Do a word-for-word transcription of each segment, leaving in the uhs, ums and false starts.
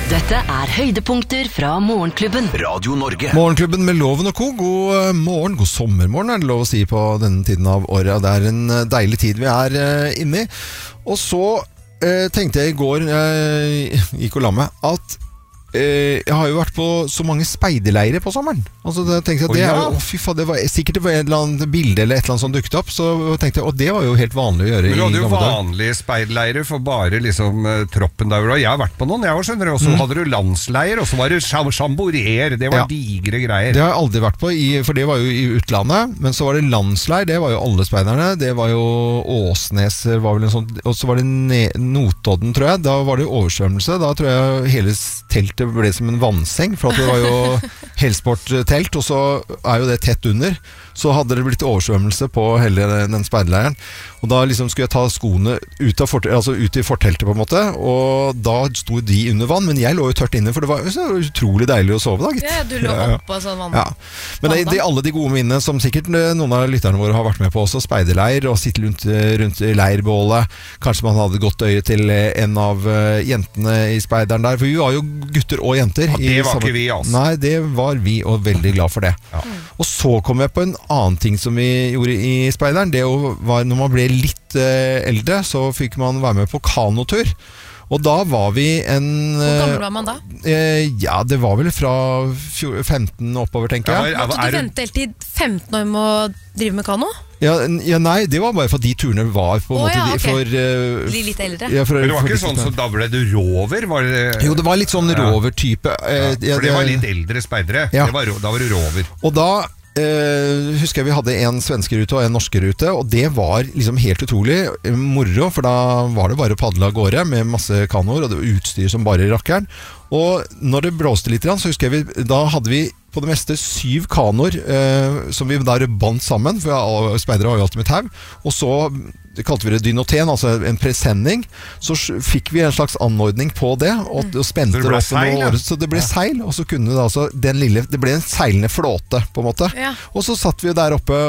Dette er høydepunkter fra Morgenklubben. Radio Norge. Morgenklubben med Loven og Co. God morgen, god sommermorgen er det lov å si på denne tiden av året. Det er en deilig tid vi er inne i. Og så eh, tenkte jeg i går, jeg gikk og la meg, at eh, jeg har jo vært på så mange speiderleirer på sommeren. Altså, da tenkte jeg at det, oh, ja. er, å, fy faen, det var sikkert det var et eller annet bilde eller et eller annet som dukket opp. Så tenkte jeg, og det var jo helt vanlig å gjøre. Men du hadde jo vanlige vanlige speiderleirer for bare liksom uh, troppen der. Jeg har vært på noen, jeg skjønner det. Og så mm. hadde du landsleir, og så var det chamborer. Det var ja. digre greier. Det har jeg aldri vært på, i, for det var jo i utlandet. Men så var det landsleir, det var jo alle speiderne. Det var jo Åsnes, var vel en sånn, og så var det Notodden, tror jeg. Da var det oversvømmelse. Da tror jeg hele teltet ble som en vannseng, for at det var jo helsporttelt. Og så er jo det tett under. Så hadde det blitt oversvømmelse på hele den speiderleiren. Og da liksom skulle jeg ta skoene ut, av fort, altså ut i forteltet på en måte. Og da sto de under vann, men jeg lå jo tørt inne, for det var så utrolig deilig å sove da, gitt. Ja, du lå oppå sånn vann. Ja. Men det, det er alle de gode minnene som sikkert noen av lytterne våre har vært med på også. Speiderleir, og sitte rundt, rundt leirbålet. Kanskje man hadde godt øye til en av jentene i speideren der. For vi var jo gutter og jenter. Ja, det var ikke vi, altså. Nei, det var vi, og veldig glad for det. Ja. Og så kom jeg på en annen ting som vi gjorde i speideren. Det var når man ble litt eh, eldre, så fikk man være med på kanotur. Og da var vi en Hvor gammel var man da? Eh, ja, det var vel fra femten oppover, tenker jeg. Måtte du vente helt til femten år med å drive med kano? Ja, ja, nei, det var bare for de turene var på en oh, måte ja, okay. for, uh, Bli litt eldre. Ja, for, Men det var for, ikke sånn som så da ble du rover? Var det... Jo, det var litt sånn rover-type. Ja, for det var litt eldre speidere. Ja. Det var, da var du rover. Og da Uh, husker jeg vi hadde en svenske rute og en norske rute, og det var liksom helt utrolig moro, for da var det bare å padle av gårde med masse kanoer, og det var utstyr som bare rakkeren. Og når det blåste litt, så husker jeg vi, da hadde vi på det meste syv kanoer uh, som vi der bandt sammen, for speidere har jo alltid med tau, og så kalte vi det dynoten, altså en presenning. Så fikk vi en slags anordning på det, og, og spente så det ble seil, ja. Så det ble seil, og så kunne det altså den lille, det ble en seilende flåte på en måte. Ja. Og så satt vi der oppe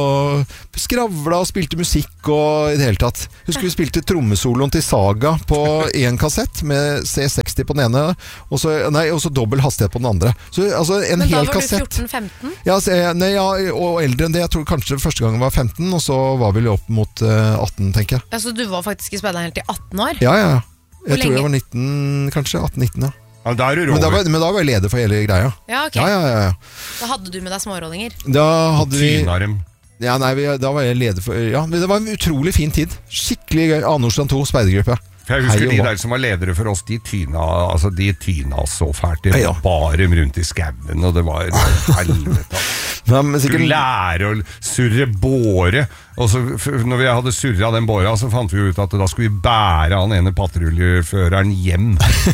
og skravla og spilte musikk og i det hele tatt. Husker vi spilte trommesoloen til Saga på en kassett med C seksti på den ene, og så, nei, og så dobbel hastighet på den andre. Så altså en Men hel da var kassett. du fjorten femten? Ja, så, nei, ja, og eldre enn det. Jeg tror kanskje første gangen var femten, og så var vi opp mot uh, atten, tenker jeg. Ja, så du var faktisk i speideren helt til atten år? Ja, ja. Jeg Hvor tror lenge? jeg var nitten, kanskje atten nitten, ja. Ja, da er du rover. Men da, var, men da var jeg leder for hele greia. Ja, ok. Ja, ja, ja, ja. Da hadde du med deg smårollinger? Da hadde vi... Tyna dem. Ja, nei, vi, da var jeg leder for... Ja, men det var en utrolig fin tid. Skikkelig gøy. Anorstrand to, speidergruppe. For jeg husker Hei, de der som var ledere for oss, de tyna, altså de tyna så fælt. De ja. bare rundt i skauen, og det var helvete. Ja, men sikkert... Du lærer å surre båre, og så når vi hadde surret den båra, så fant vi ut at da skulle vi bære han ene patruljeføreren hjem.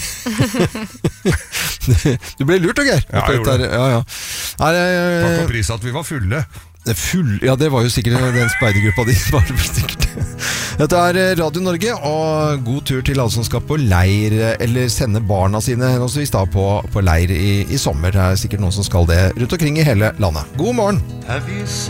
Du ble lurt, Geir. Ja, jeg gjorde det. Ja, ja. Nei, Takk for pris at vi var fulle. Full, ja, det var jo sikkert den speidergruppa di. Dette er Radio Norge, og god tur til alle som skal på leir, eller sende barna sine henholdsvis da på, på leir i, i sommer. Det er sikkert noen som skal det rundt omkring i hele landet. God morgen!